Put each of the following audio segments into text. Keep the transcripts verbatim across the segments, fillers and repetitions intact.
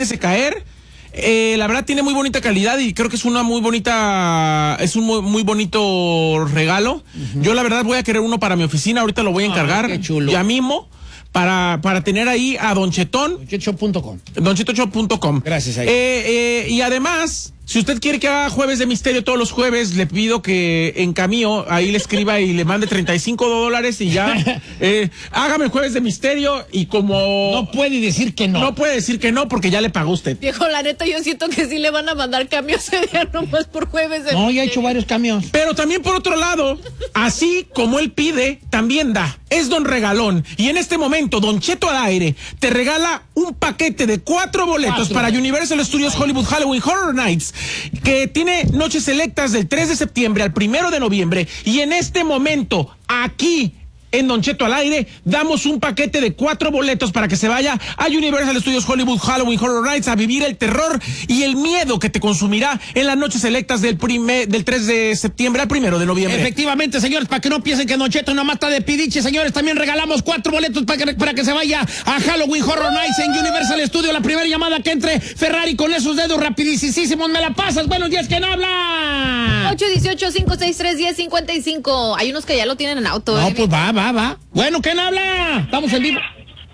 déjese caer. Eh, la verdad tiene muy bonita calidad y creo que es una muy bonita, es un muy, muy bonito regalo. Uh-huh. Yo la verdad voy a querer uno para mi oficina, ahorita lo voy a encargar. Ah, qué chulo. Ya mismo. Para, para tener ahí a Don Chetón. Don Cheto punto com. Don Cheto punto com. Gracias, ahí. Eh, eh, y además, si usted quiere que haga Jueves de Misterio todos los jueves, le pido que en Camío ahí le escriba y le mande treinta y cinco dólares y ya. eh, hágame Jueves de Misterio y como... No puede decir que no. No puede decir que no porque ya le pagó usted. Viejo, la neta, yo siento que sí le van a mandar cambios ese día nomás por Jueves de No, Misterio. ya he hecho varios cambios. Pero también por otro lado, así como él pide, también da. Es Don Regalón. Y en este momento, Don Cheto al aire te regala un paquete de cuatro boletos cuatro. para Universal Studios Hollywood Halloween Horror Nights, que tiene noches selectas del tres de septiembre al primero de noviembre. Y en este momento, aquí en Don Cheto al aire, damos un paquete de cuatro boletos para que se vaya a Universal Studios Hollywood Halloween Horror Nights a vivir el terror y el miedo que te consumirá en las noches selectas del primer, del tres de septiembre al primero de noviembre. Efectivamente, señores, para que no piensen que Don Cheto no mata de pidiche, señores, también regalamos cuatro boletos para que, para que se vaya a Halloween Horror Nights en Universal Studios. La primera llamada que entre, Ferrari con esos dedos rapidísimos, me la pasas. Buenos días, ¿quién habla? ocho dieciocho, cinco seis tres, diez cincuenta y cinco. Hay unos que ya lo tienen en auto. No, eh, pues va, va, va. Bueno, ¿quién habla? Estamos en vivo.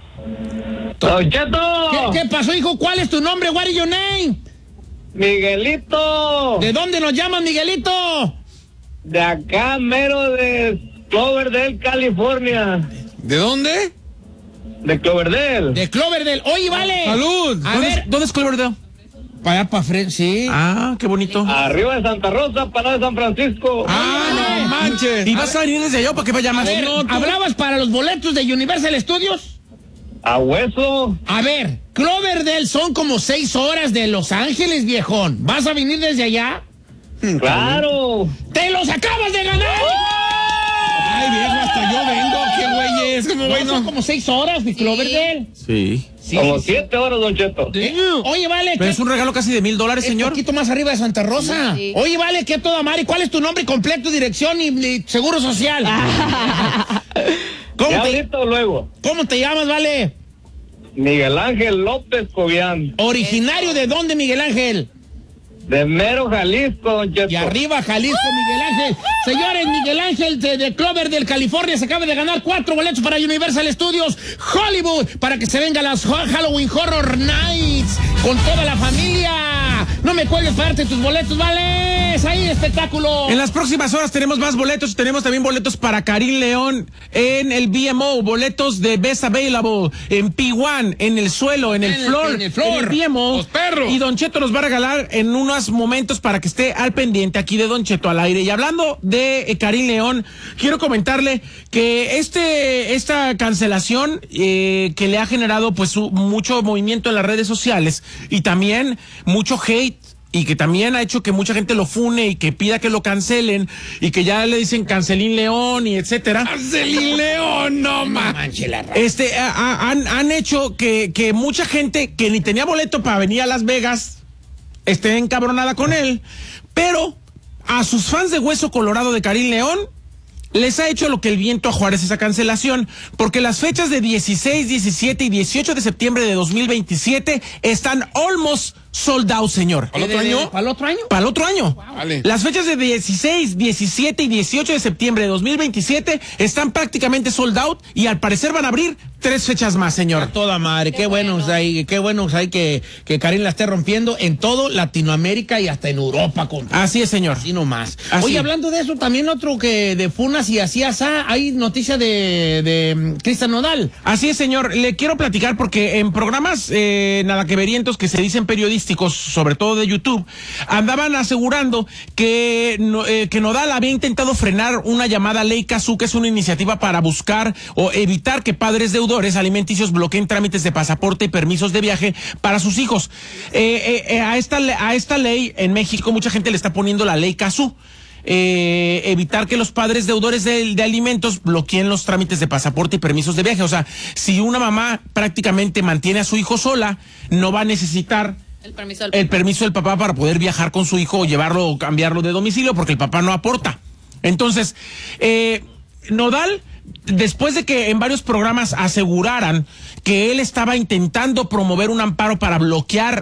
Don Cheto. ¿Qué, ¿Qué pasó, hijo? ¿Cuál es tu nombre? What is your name? Miguelito. ¿De dónde nos llamas, Miguelito? De acá, mero de Cloverdale, California. ¿De dónde? De Cloverdale. De Cloverdale. Oye, vale. ¡Salud! A ¿Dónde, ver. ¿Dónde es Cloverdale? Para allá, para frente, sí. Ah, qué bonito. Arriba de Santa Rosa, para de San Francisco. ¡Ah, no manches! ¿Y vas a venir desde allá para que vaya más? A ver, no, ¿hablabas para los boletos de Universal Studios? A hueso. A ver, Cloverdale son como seis horas de Los Ángeles, viejón. ¿Vas a venir desde allá? Claro. ¡Te los acabas de ganar! Ay, viejo, hasta yo vengo. ¡Qué güey es! No, Bueno. son como seis horas de Cloverdale. Sí. Sí, Como sí, siete horas, Don Cheto. Eh, Oye, vale. Pero ¿qué? es un regalo casi de mil dólares, Es señor. un poquito más arriba de Santa Rosa. Sí. Oye, vale, ¿qué toda madre? ¿Cuál es tu nombre completo, dirección y, y seguro social? ¿Cómo, Ya te, ahorita o luego. ¿Cómo te llamas, vale? Miguel Ángel López Cobian. ¿Originario de dónde, Miguel Ángel? De mero Jalisco, Don Cheto. Y arriba, Jalisco, Miguel Ángel. Señores, Miguel Ángel de, de Cloverdale, California, se acaba de ganar cuatro boletos para Universal Studios Hollywood para que se venga a las Halloween Horror Nights con toda la familia. No me cuelgues para darte tus boletos, ¿vale? Ahí, espectáculo. En las próximas horas tenemos más boletos. Tenemos también boletos para Karim León en el B M O, boletos de Best Available en P uno, en el suelo, en el, En el- floor, en el floor. en el B M O. Los perros. Y Don Cheto nos va a regalar en unos momentos para que esté al pendiente aquí de Don Cheto al aire. Y hablando de eh, Karim León, quiero comentarle que este esta cancelación eh, que le ha generado pues su, mucho movimiento en las redes sociales y también mucho hate, y que también ha hecho que mucha gente lo fune y que pida que lo cancelen y que ya le dicen Cancelín León y etcétera. Cancelín León, no manche la raza. Este, a, a, han, han hecho que, que mucha gente que ni tenía boleto para venir a Las Vegas esté encabronada con él, pero a sus fans de Hueso Colorado de Karim León les ha hecho lo que el viento a Juárez esa cancelación, porque las fechas de dieciséis, diecisiete y dieciocho de septiembre de dos mil veintisiete están almost sold out, señor. ¿Para el otro año? ¿Para el otro año? Para el otro año. Wow. Vale. Las fechas de dieciséis, diecisiete y dieciocho de septiembre de dos mil veintisiete están prácticamente sold out y al parecer van a abrir tres fechas más, señor. A toda madre, qué, qué bueno hay, qué bueno hay que, que Karim la esté rompiendo en todo Latinoamérica y hasta en Europa, compa. Así es, señor. Así nomás. Así. Oye, hablando de eso, también otro que de Funas y así asá, hay noticia de, de um, Cristian Nodal. Así es, señor. Le quiero platicar porque en programas eh, nada que verientos que se dicen periodísticos, sobre todo de YouTube, andaban asegurando que, eh, que Nodal había intentado frenar una llamada Ley Cazú, que es una iniciativa para buscar o evitar que padres deudores alimenticios bloqueen trámites de pasaporte y permisos de viaje para sus hijos. Eh, eh, a, esta, a esta ley en México mucha gente le está poniendo la Ley Cazú. Eh, evitar que los padres deudores de, de alimentos bloqueen los trámites de pasaporte y permisos de viaje. O sea, si una mamá prácticamente mantiene a su hijo sola, no va a necesitar El permiso del el permiso del papá para poder viajar con su hijo o llevarlo o cambiarlo de domicilio porque el papá no aporta. Entonces, eh, Nodal, después de que en varios programas aseguraran que él estaba intentando promover un amparo para bloquear